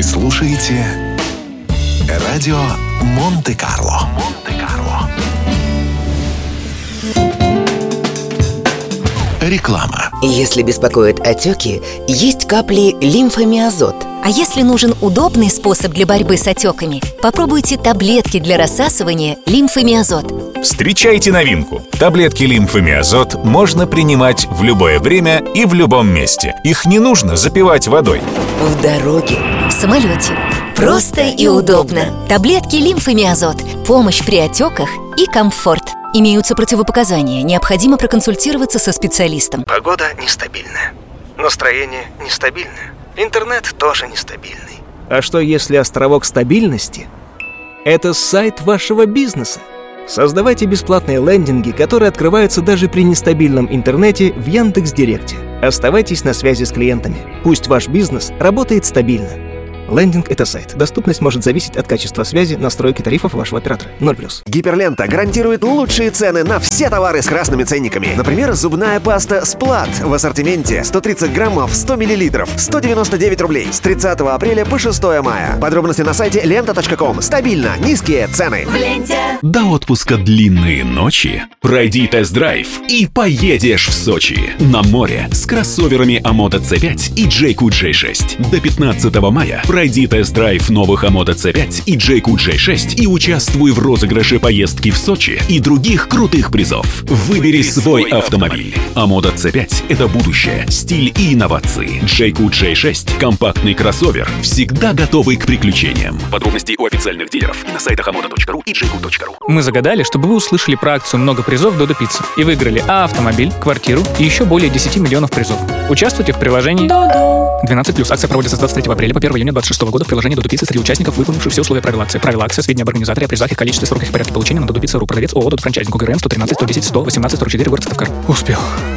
Вы слушаете радио Монте-Карло. Реклама. Если беспокоят отеки, есть капли лимфомиазот. А если нужен удобный способ для борьбы с отеками, попробуйте таблетки для рассасывания лимфомиазот. Встречайте новинку. Таблетки лимфомиазот можно принимать в любое время и в любом месте. Их не нужно запивать водой. В дороге, В самолете. Просто и удобно. Таблетки лимфомиазот. Помощь при отеках и комфорт. Имеются противопоказания. Необходимо проконсультироваться со специалистом. Погода нестабильная. Настроение нестабильное. Интернет тоже нестабильный. А что если островок стабильности – это сайт вашего бизнеса? Создавайте бесплатные лендинги, которые открываются даже при нестабильном интернете в Яндекс.Директе. Оставайтесь на связи с клиентами. Пусть ваш бизнес работает стабильно. Лендинг – это сайт. Доступность может зависеть от качества связи, настройки тарифов вашего оператора. 0+. Гиперлента гарантирует лучшие цены на все товары с красными ценниками. Например, зубная паста «Сплат» в ассортименте 130 граммов 100 миллилитров, 199 рублей с 30 апреля по 6 мая. Подробности на сайте lenta.com. Стабильно низкие цены. В ленте. До отпуска длинные ночи. Пройди тест-драйв и поедешь в Сочи. На море с кроссоверами Амода C5 и Джейку J6. До 15 мая пройди тест-драйв новых Амода C5 и Джейку J6 и участвуй в розыгрыше поездки в Сочи и других крутых призов. Выбери свой автомобиль. Амода C5 – это будущее, стиль и инновации. Джейку J6 – компактный кроссовер, всегда готовый к приключениям. Подробности у официальных дилеров и на сайтах amoda.ru и jayco.ru. Мы загадали, чтобы вы услышали про акцию «Много призов Додо Пицца» и выиграли автомобиль, квартиру и еще более 10 миллионов призов. Участвуйте в приложении 12+. Акция проводится с 23 апреля по 1 июня 2026 года в приложении Додо Пицца среди участников, выполнивших все условия правил акции. Правила акции, сведения об организаторе, о призах, их количестве, сроках и порядке получения на Додо Пицца.ру. Продавец ООО «Додо Франчайзинг», УГРН 113 110 118 44, город Сыктывкар. Успел.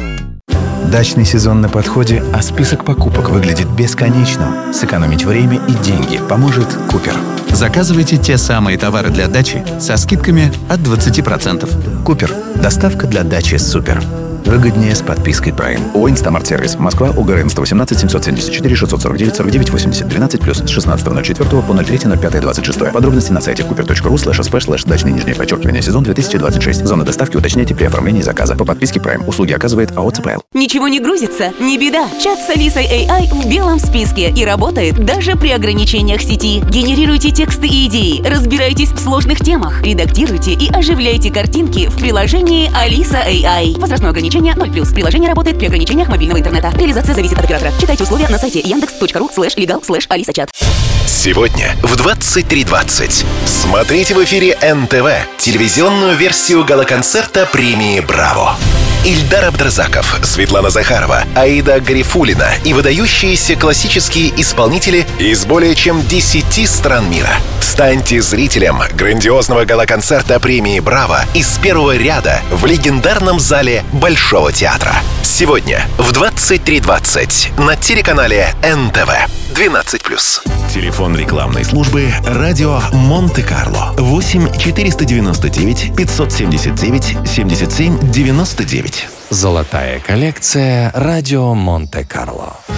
Дачный сезон на подходе, а список покупок выглядит бесконечным. Сэкономить время и деньги поможет Купер. Заказывайте те самые товары для дачи со скидками от 20%. Купер. Доставка для дачи супер. Выгоднее с подпиской Prime. ООО «Инстамарт-сервис». Москва, УГРН 118 774 649 49 80 12+, с 16.04 по 03.05.26. Подробности на сайте cooper.ru/sp/дачный_сезон 2026. Зона доставки уточняйте при оформлении заказа. По подписке Prime. Услуги оказывает АО «ЦПЛ». Ничего не грузится? Не беда. Чат с Алисой AI в белом списке и работает даже при ограничениях сети. Генерируйте тексты и идеи, разбирайтесь в сложных темах, редактируйте и оживляйте картинки в приложении Алиса AI. Возрастное ограничение 0+. Приложение работает при ограничениях мобильного интернета. Реализация зависит от оператора. Читайте условия на сайте yandex.ru/legal/alisachat. Сегодня в 23:20 смотрите в эфире НТВ телевизионную версию гала-концерта премии «Браво». Ильдар Абдразаков, Светлана Захарова, Аида Гарифуллина и выдающиеся классические исполнители из более чем 10 стран мира. Станьте зрителем грандиозного гала-концерта премии «Браво» из первого ряда в легендарном зале Большого театра. Сегодня в 23:20 на телеканале НТВ. 12+. Телефон рекламной службы «Радио Монте-Карло» 8 499 579 77 99. Золотая коллекция «Радио Монте-Карло».